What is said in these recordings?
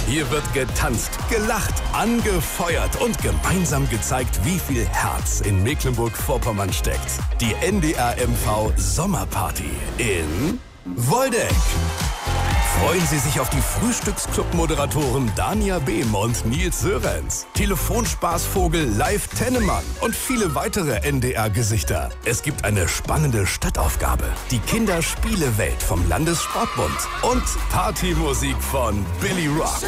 Hier wird getanzt, gelacht, angefeuert und gemeinsam gezeigt, wie viel Herz in Mecklenburg-Vorpommern steckt. Die NDR-MV Sommerparty in Woldeck. Freuen Sie sich auf die Frühstücksclub-Moderatoren Dania Behm und Nils Sörenz, Telefonspaßvogel Live Tennemann und viele weitere NDR-Gesichter. Es gibt eine spannende Stadtaufgabe, die Kinderspielewelt vom Landessportbund und Partymusik von Billy Rock.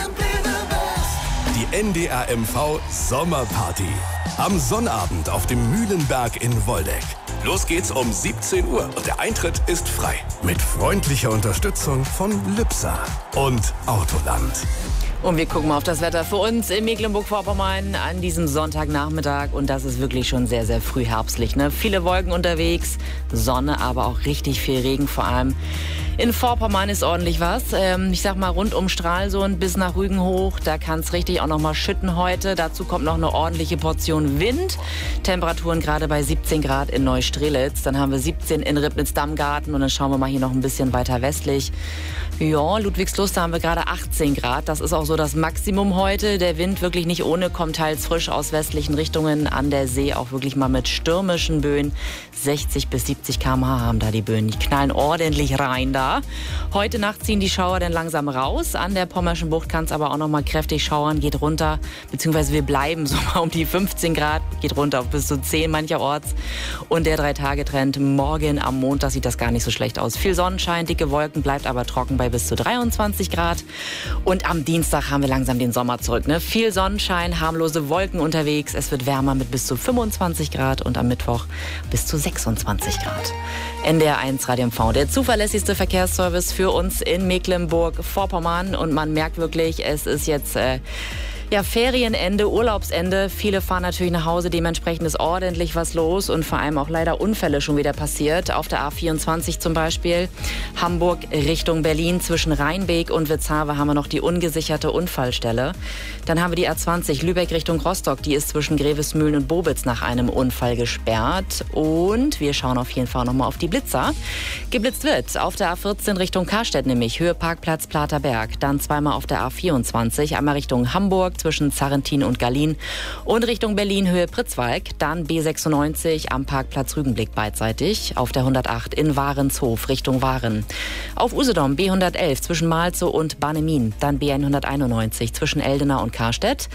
Die NDR-MV Sommerparty. Am Sonnabend auf dem Mühlenberg in Woldeck. Los geht's um 17 Uhr und der Eintritt ist frei. Mit freundlicher Unterstützung von Lübser und Autoland. Und wir gucken mal auf das Wetter für uns in Mecklenburg-Vorpommern an diesem Sonntagnachmittag. Und das ist wirklich schon sehr, sehr früh herbstlich. Ne? Viele Wolken unterwegs, Sonne, aber auch richtig viel Regen. Vor allem in Vorpommern ist ordentlich was. Ich sag mal rund um Stralsund bis nach Rügen hoch. Da kann es richtig auch noch mal schütten heute. Dazu kommt noch eine ordentliche Portion Wind. Temperaturen gerade bei 17 Grad in Neustrelitz. Dann haben wir 17 in Ribnitz-Dammgarten. Und dann schauen wir mal hier noch ein bisschen weiter westlich. Ja, Ludwigslust, da haben wir gerade 18 Grad. Das ist auch so das Maximum heute. Der Wind wirklich nicht ohne, kommt teils frisch aus westlichen Richtungen. An der See auch wirklich mal mit stürmischen Böen. 60 bis 70 km/h haben da die Böen. Die knallen ordentlich rein da. Heute Nacht ziehen die Schauer dann langsam raus. An der Pommerschen Bucht kann es aber auch noch mal kräftig schauern. Geht runter, beziehungsweise wir bleiben so mal um die 15 Grad. Geht runter auf bis zu 10 mancherorts. Und der 3-Tage-Trend morgen am Montag sieht das gar nicht so schlecht aus. Viel Sonnenschein, dicke Wolken, bleibt aber trocken bei bis zu 23 Grad. Und am Dienstag haben wir langsam den Sommer zurück. Ne? Viel Sonnenschein, harmlose Wolken unterwegs. Es wird wärmer mit bis zu 25 Grad und am Mittwoch bis zu 26 Grad. NDR1 Radio MV, der zuverlässigste Verkehrsservice für uns in Mecklenburg-Vorpommern. Und man merkt wirklich, es ist jetzt Ferienende, Urlaubsende. Viele fahren natürlich nach Hause, dementsprechend ist ordentlich was los und vor allem auch leider Unfälle schon wieder passiert. Auf der A24 zum Beispiel, Hamburg Richtung Berlin zwischen Rheinbeek und Witzhawe haben wir noch die ungesicherte Unfallstelle. Dann haben wir die A20 Lübeck Richtung Rostock, die ist zwischen Grevesmühlen und Bobitz nach einem Unfall gesperrt. Und wir schauen auf jeden Fall nochmal auf die Blitzer. Geblitzt wird auf der A14 Richtung Karstedt nämlich, Höhe Parkplatz Platerberg. Dann zweimal auf der A24, einmal Richtung Hamburg zwischen Zarrentin und Gallien und Richtung Berlin Höhe Pritzwalk, dann B96 am Parkplatz Rügenblick beidseitig, auf der 108 in Warenshof Richtung Waren. Auf Usedom B111 zwischen Malzow und Barnemin, dann B191 zwischen Eldena und Karstedt,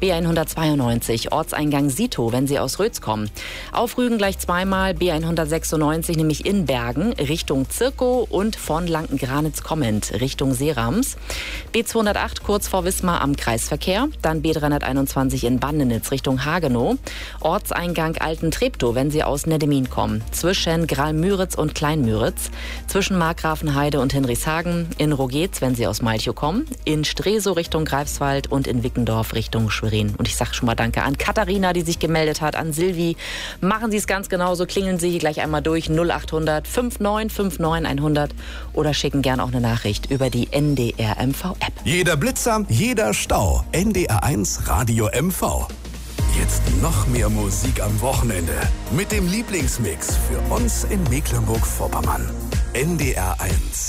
B192 Ortseingang Sito, wenn Sie aus Rötz kommen. Auf Rügen gleich zweimal B196, nämlich in Bergen Richtung Zirkow und von Lanken-Granitz kommend Richtung Seerams. B208 kurz vor Wismar am Kreisverkehr. Dann B321 in Bandenitz Richtung Hagenow. Ortseingang Alten-Treptow, wenn Sie aus Neddemin kommen. Zwischen Gralmüritz und Kleinmüritz. Zwischen Markgrafenheide und Hinrichshagen. In Rogetz, wenn Sie aus Malchow kommen. In Stresow Richtung Greifswald und in Wickendorf Richtung Schwerin. Und ich sage schon mal Danke an Katharina, die sich gemeldet hat, an Silvi. Machen Sie es ganz genauso. Klingeln Sie hier gleich einmal durch 0800 5959 100 oder schicken gerne auch eine Nachricht über die NDR-MV-App. Jeder Blitzer, jeder Stau. NDR1 Radio MV. Jetzt noch mehr Musik am Wochenende. Mit dem Lieblingsmix für uns in Mecklenburg-Vorpommern. NDR1.